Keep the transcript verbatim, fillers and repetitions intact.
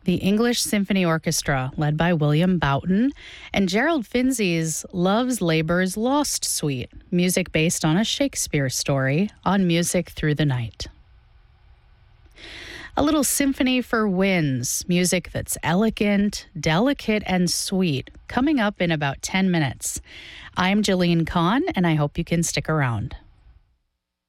the English Symphony Orchestra, led by William Boughton, and Gerald Finzi's Love's Labour's Lost Suite, music based on a Shakespeare story, on Music Through the Night. A little symphony for winds, music that's elegant, delicate, and sweet, coming up in about ten minutes. I'm Jillian Kahn, and I hope you can stick around.